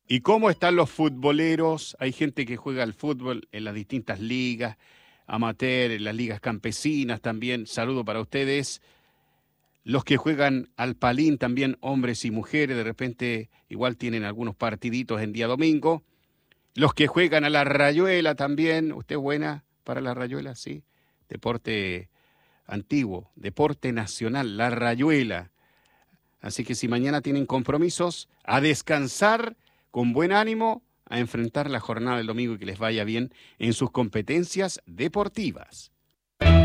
¿Y cómo están los futboleros? Hay gente que juega al fútbol en las distintas ligas, amateur, en las ligas campesinas también. Saludo para ustedes. Los que juegan al palín también, hombres y mujeres, de repente igual tienen algunos partiditos en día domingo. Los que juegan a la rayuela también. ¿Usted es buena para la rayuela? Sí. Deporte antiguo, deporte nacional, la rayuela. Así que si mañana tienen compromisos, a descansar con buen ánimo, a enfrentar la jornada del domingo y que les vaya bien en sus competencias deportivas.